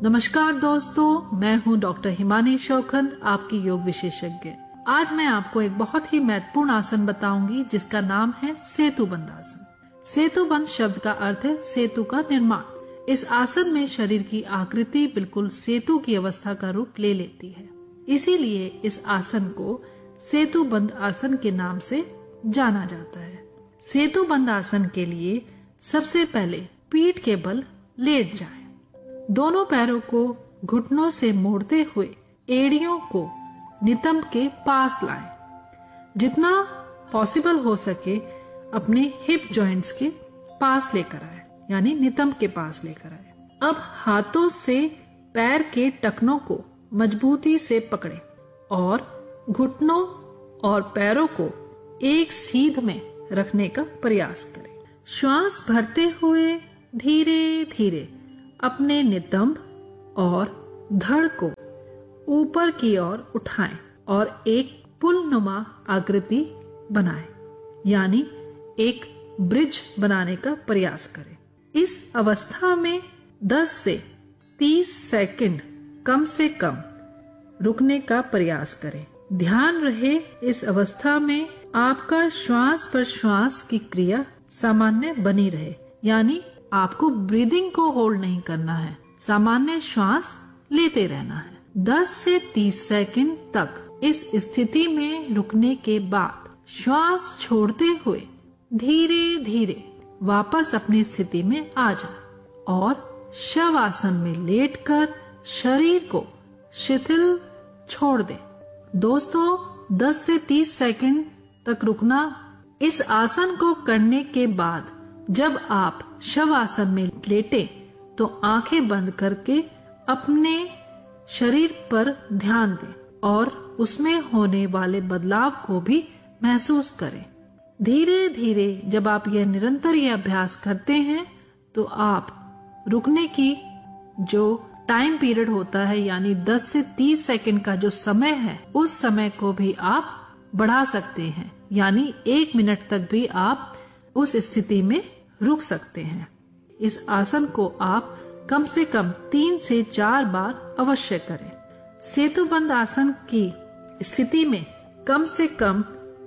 नमस्कार दोस्तों, मैं हूं डॉक्टर हिमानी शौखंद, आपकी योग विशेषज्ञ। आज मैं आपको एक बहुत ही महत्वपूर्ण आसन बताऊंगी जिसका नाम है सेतुबंध आसन। सेतुबंध शब्द का अर्थ है सेतु का निर्माण। इस आसन में शरीर की आकृति बिल्कुल सेतु की अवस्था का रूप ले लेती है, इसीलिए इस आसन को सेतुबंध आसन के नाम से जाना जाता है। सेतुबंध आसन के लिए सबसे पहले पीठ के बल लेट जाएं। दोनों पैरों को घुटनों से मोड़ते हुए एड़ियों को नितंब के पास लाएं। जितना पॉसिबल हो सके अपने हिप जॉइंट्स के पास लेकर आए, यानी नितंब के पास लेकर आए। अब हाथों से पैर के टखनों को मजबूती से पकड़ें और घुटनों और पैरों को एक सीध में रखने का प्रयास करें। श्वास भरते हुए धीरे धीरे अपने नितंब और धड़ को ऊपर की ओर उठाएं और एक पुलनुमा आकृति बनाएं, यानी एक ब्रिज बनाने का प्रयास करें। इस अवस्था में 10 से 30 सेकंड कम से कम रुकने का प्रयास करें। ध्यान रहे इस अवस्था में आपका श्वास प्रश्वास की क्रिया सामान्य बनी रहे, यानी आपको ब्रीदिंग को होल्ड नहीं करना है, सामान्य श्वास लेते रहना है। 10 से 30 सेकंड तक इस स्थिति में रुकने के बाद श्वास छोड़ते हुए धीरे धीरे वापस अपनी स्थिति में आ जाए और शवासन में लेटकर शरीर को शिथिल छोड़ दें। दोस्तों, 10 से 30 सेकंड तक रुकना। इस आसन को करने के बाद जब आप शवासन में लेटे तो आंखें बंद करके अपने शरीर पर ध्यान दें और उसमें होने वाले बदलाव को भी महसूस करें। धीरे धीरे जब आप यह निरंतर यह अभ्यास करते हैं तो आप रुकने की जो टाइम पीरियड होता है, यानी 10 से 30 सेकंड का जो समय है, उस समय को भी आप बढ़ा सकते हैं, यानी 1 मिनट तक भी आप उस स्थिति में रुक सकते हैं। इस आसन को आप कम से कम 3 से 4 बार अवश्य करें। सेतुबंध आसन की स्थिति में कम से कम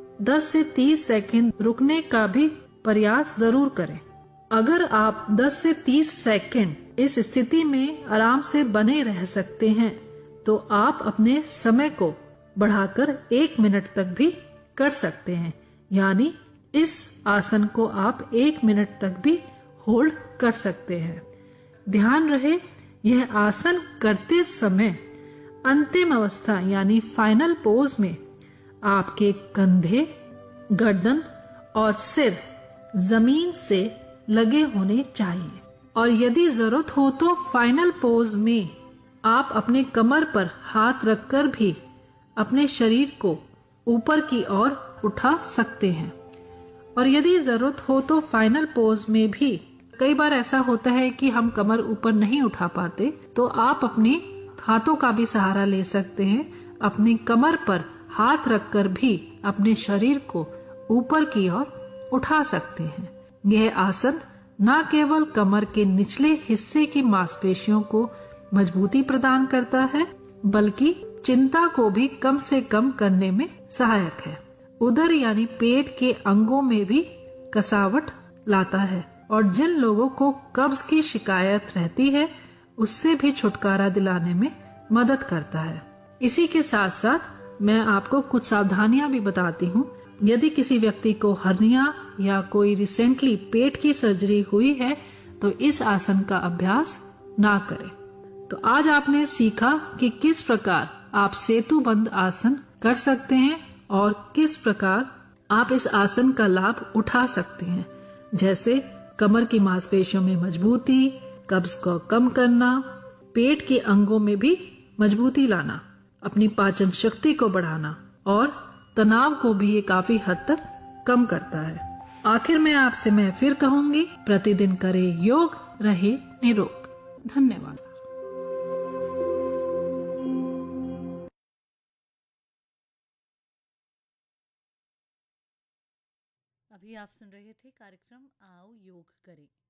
10 से 30 सेकंड रुकने का भी प्रयास जरूर करें। अगर आप 10 से 30 सेकंड इस स्थिति में आराम से बने रह सकते हैं तो आप अपने समय को बढ़ाकर 1 मिनट तक भी कर सकते हैं, यानी इस आसन को आप 1 मिनट तक भी होल्ड कर सकते हैं। ध्यान रहे यह आसन करते समय अंतिम अवस्था यानी फाइनल पोज में आपके कंधे, गर्दन और सिर जमीन से लगे होने चाहिए और यदि जरूरत हो तो फाइनल पोज में आप अपने कमर पर हाथ रखकर भी अपने शरीर को ऊपर की ओर उठा सकते हैं। और यदि जरूरत हो तो फाइनल पोज में भी कई बार ऐसा होता है कि हम कमर ऊपर नहीं उठा पाते, तो आप अपने हाथों का भी सहारा ले सकते हैं। अपनी कमर पर हाथ रखकर भी अपने शरीर को ऊपर की ओर उठा सकते हैं। यह आसन न केवल कमर के निचले हिस्से की मांसपेशियों को मजबूती प्रदान करता है, बल्कि चिंता को भी कम से कम करने में सहायक है। उदर यानी पेट के अंगों में भी कसावट लाता है और जिन लोगों को कब्ज की शिकायत रहती है उससे भी छुटकारा दिलाने में मदद करता है। इसी के साथ साथ मैं आपको कुछ सावधानियां भी बताती हूँ। यदि किसी व्यक्ति को हर्निया या कोई रिसेंटली पेट की सर्जरी हुई है तो इस आसन का अभ्यास ना करें। तो आज आपने सीखा कि किस प्रकार आप सेतुबंध आसन कर सकते हैं और किस प्रकार आप इस आसन का लाभ उठा सकते हैं, जैसे कमर की मांसपेशियों में मजबूती, कब्ज को कम करना, पेट के अंगों में भी मजबूती लाना, अपनी पाचन शक्ति को बढ़ाना और तनाव को भी ये काफी हद तक कम करता है। आखिर में आपसे मैं फिर कहूंगी, प्रतिदिन करें योग, रहे निरोग। धन्यवाद। अभी आप सुन रहे थे कार्यक्रम आओ योग करें।